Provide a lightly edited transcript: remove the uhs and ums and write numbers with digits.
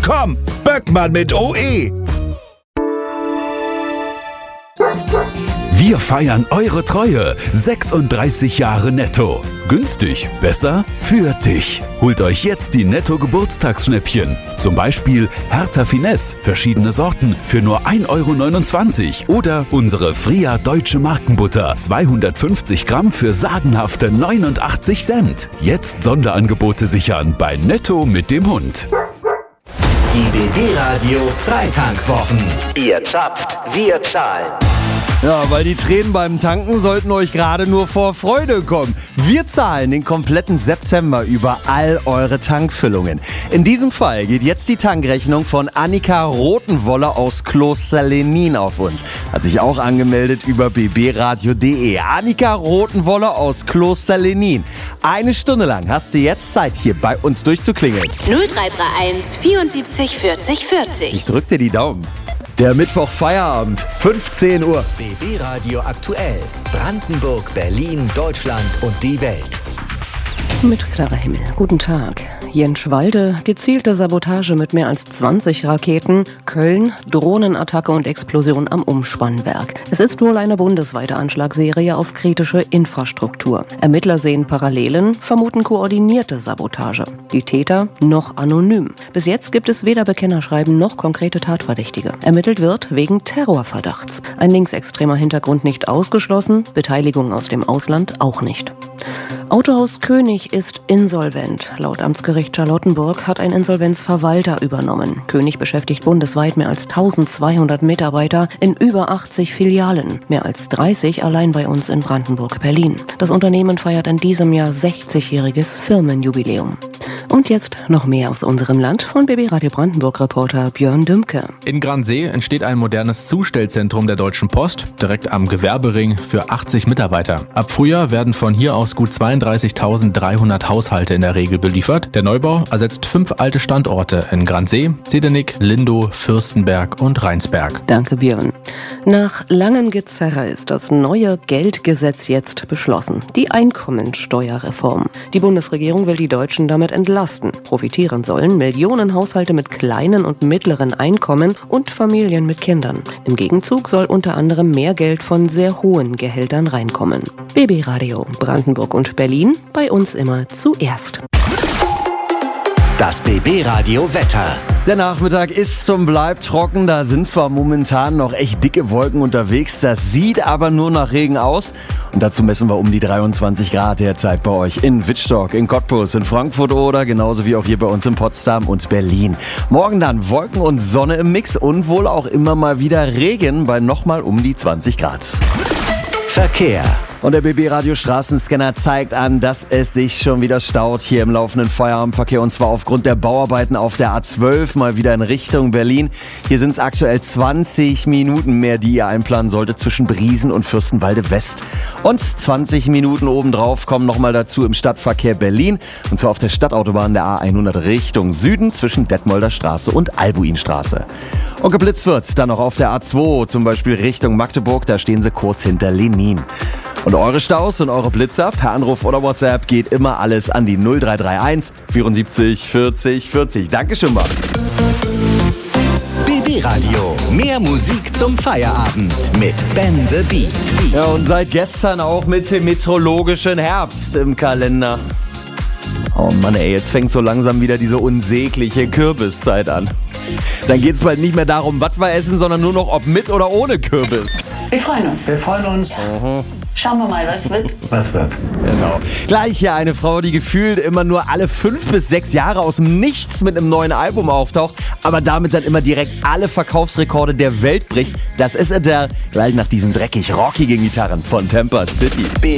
Komm, Böckmann mit OE. Wir feiern eure Treue. 36 Jahre Netto. Günstig, besser für dich. Holt euch jetzt die Netto-Geburtstagsschnäppchen. Zum Beispiel Hertha Finesse, verschiedene Sorten für nur 1,29 € oder unsere Fria Deutsche Markenbutter, 250 Gramm für sagenhafte 89 Cent. Jetzt Sonderangebote sichern bei Netto mit dem Hund. Die BB Radio Freitankwwochen. Ihr zappt, wir zahlen. Ja, weil die Tränen beim Tanken sollten euch gerade nur vor Freude kommen. Wir zahlen den kompletten September über all eure Tankfüllungen. In diesem Fall geht jetzt die Tankrechnung von Annika Rotenwoller aus Kloster Lenin auf uns. Hat sich auch angemeldet über bbradio.de. Annika Rotenwoller aus Kloster Lenin. 1 Stunde lang hast du jetzt Zeit, hier bei uns durchzuklingeln. 0331 74 40 40. Ich drück dir die Daumen. Der Mittwoch Feierabend, 15 Uhr. BB Radio aktuell. Brandenburg, Berlin, Deutschland und die Welt. Mit klarer Himmel. Guten Tag. Jenschwalde, gezielte Sabotage mit mehr als 20 Raketen. Köln, Drohnenattacke und Explosion am Umspannwerk. Es ist wohl eine bundesweite Anschlagsserie auf kritische Infrastruktur. Ermittler sehen Parallelen, vermuten koordinierte Sabotage. Die Täter noch anonym. Bis jetzt gibt es weder Bekennerschreiben noch konkrete Tatverdächtige. Ermittelt wird wegen Terrorverdachts. Ein linksextremer Hintergrund nicht ausgeschlossen, Beteiligung aus dem Ausland auch nicht. Autohaus König ist insolvent. Laut Amtsgericht Charlottenburg hat ein Insolvenzverwalter übernommen. König beschäftigt bundesweit mehr als 1200 Mitarbeiter in über 80 Filialen. Mehr als 30 allein bei uns in Brandenburg-Berlin. Das Unternehmen feiert in diesem Jahr 60-jähriges Firmenjubiläum. Und jetzt noch mehr aus unserem Land von BB Radio Brandenburg-Reporter Björn Dümke. In Gransee entsteht ein modernes Zustellzentrum der Deutschen Post, direkt am Gewerbering für 80 Mitarbeiter. Ab Frühjahr werden von hier aus gut 32.300 Haushalte in der Regel beliefert. Der Neubau ersetzt 5 alte Standorte in Gransee, Zedenick, Lindow, Fürstenberg und Rheinsberg. Danke, Björn. Nach langem Gezerre ist das neue Geldgesetz jetzt beschlossen. Die Einkommensteuerreform. Die Bundesregierung will die Deutschen damit entlasten. Profitieren sollen Millionen Haushalte mit kleinen und mittleren Einkommen und Familien mit Kindern. Im Gegenzug soll unter anderem mehr Geld von sehr hohen Gehältern reinkommen. BB Radio Brandenburg und Berlin, bei uns immer zuerst. Das BB Radio Wetter. Der Nachmittag ist zum Bleib trocken, da sind zwar momentan noch echt dicke Wolken unterwegs, das sieht aber nur nach Regen aus. Und dazu messen wir um die 23 Grad derzeit bei euch in Wittstock, in Cottbus, in Frankfurt oder genauso wie auch hier bei uns in Potsdam und Berlin. Morgen dann Wolken und Sonne im Mix und wohl auch immer mal wieder Regen bei nochmal um die 20 Grad. Verkehr. Und der BB Radio Straßenscanner zeigt an, dass es sich schon wieder staut hier im laufenden Feierabendverkehr. Und zwar aufgrund der Bauarbeiten auf der A12 mal wieder in Richtung Berlin. Hier sind es aktuell 20 Minuten mehr, die ihr einplanen solltet zwischen Briesen und Fürstenwalde West. Und 20 Minuten obendrauf kommen nochmal dazu im Stadtverkehr Berlin. Und zwar auf der Stadtautobahn der A100 Richtung Süden zwischen Detmolder Straße und Albuinstraße. Und geblitzt wird dann noch auf der A2, zum Beispiel Richtung Magdeburg. Da stehen sie kurz hinter Lenin. Und eure Staus und eure Blitzer per Anruf oder WhatsApp geht immer alles an die 0331 74 40 40. Dankeschön, Mann. BB Radio. Mehr Musik zum Feierabend mit Ben the Beat. Ja, und seit gestern auch mit dem meteorologischen Herbst im Kalender. Oh Mann, ey, jetzt fängt so langsam wieder diese unsägliche Kürbiszeit an. Dann geht's bald nicht mehr darum, was wir essen, sondern nur noch, ob mit oder ohne Kürbis. Wir freuen uns. Wir freuen uns. Schauen wir mal, was wird. Was wird? Genau. Gleich hier eine Frau, die gefühlt immer nur alle 5 bis 6 Jahre aus dem Nichts mit einem neuen Album auftaucht, aber damit dann immer direkt alle Verkaufsrekorde der Welt bricht. Das ist Adele, gleich nach diesen dreckig rockigen Gitarren von Temper City.